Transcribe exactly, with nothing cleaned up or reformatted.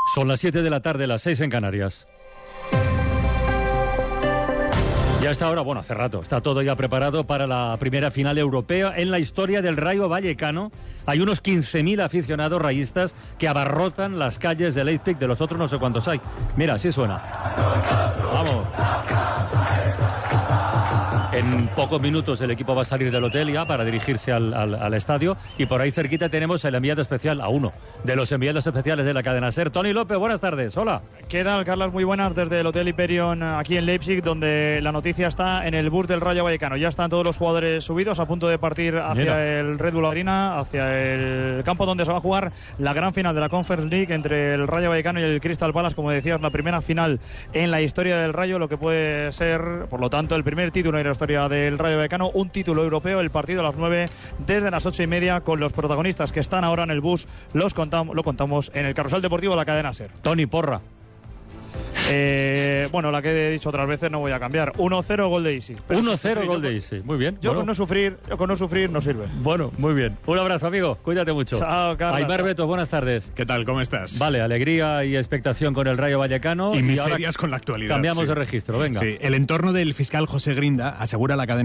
Son las siete de la tarde, las seis en Canarias. Ya está ahora, bueno, hace rato, está todo ya preparado para la primera final europea en la historia del Rayo Vallecano. Hay unos quince mil aficionados rayistas que abarrotan las calles de Leipzig, de los otros no sé cuántos hay. Mira, así suena. Vamos. En pocos minutos el equipo va a salir del hotel ya para dirigirse al, al, al estadio, y por ahí cerquita tenemos el enviado especial, a uno de los enviados especiales de la cadena SER. Tony López, buenas tardes, hola. ¿Qué tal, Carlas? Muy buenas desde el Hotel Hyperion aquí en Leipzig, donde la noticia está en el bus del Rayo Vallecano. Ya están todos los jugadores subidos, a punto de partir hacia Mira. el Red Bull Arena, hacia el campo donde se va a jugar la gran final de la Conference League entre el Rayo Vallecano y el Crystal Palace. Como decías, la primera final en la historia del Rayo, lo que puede ser, por lo tanto, el primer título en la historia del Rayo Vallecano, un título europeo. El partido a las nueve, desde las ocho y media, con los protagonistas que están ahora en el bus. Los contamos, lo contamos en el Carrusel Deportivo de la cadena SER. Tony, porra. Eh, bueno, la que he dicho otras veces no voy a cambiar. uno cero gol de Isi. uno cero gol de Isi, muy bien. Yo bueno. con no sufrir, yo con no sufrir no sirve. Bueno, muy bien. Un abrazo, amigo. Cuídate mucho. Chao, Carlos. Aimar Beto, buenas tardes. ¿Qué tal? ¿Cómo estás? Vale, alegría y expectación con el Rayo Vallecano. Y, y miserias con la actualidad. Cambiamos sí. de registro, venga. Sí, el entorno del fiscal José Grinda asegura a la cadena